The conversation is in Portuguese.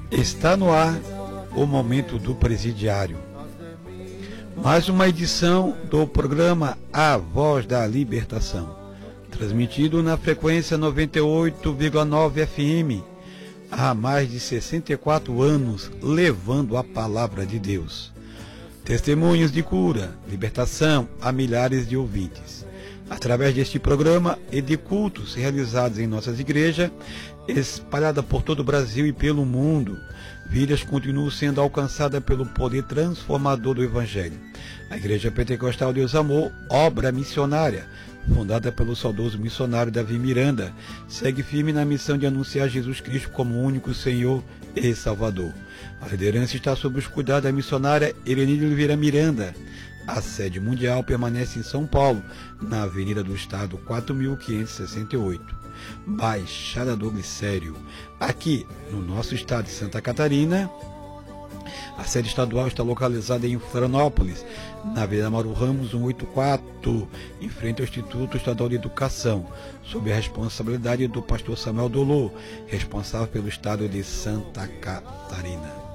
Está no ar o Momento do Presidiário. Mais uma edição do programa A Voz da Libertação, transmitido na frequência 98,9 FM, há mais de 64 anos, levando a palavra de Deus. Testemunhos de cura, libertação a milhares de ouvintes. Através deste programa e de cultos realizados em nossas igrejas, espalhada por todo o Brasil e pelo mundo, vidas continuam sendo alcançadas pelo poder transformador do Evangelho. A Igreja Pentecostal Deus Amor, obra missionária, fundada pelo saudoso missionário Davi Miranda, segue firme na missão de anunciar Jesus Cristo como o único Senhor e Salvador. A liderança está sob os cuidados da missionária Helenide Oliveira Miranda. A sede mundial permanece em São Paulo, na Avenida do Estado 4568, Baixada do Glicério. Aqui, no nosso estado de Santa Catarina, a sede estadual está localizada em Florianópolis, na Avenida Mauro Ramos 184, em frente ao Instituto Estadual de Educação, sob a responsabilidade do pastor Samuel Dolô, responsável pelo estado de Santa Catarina.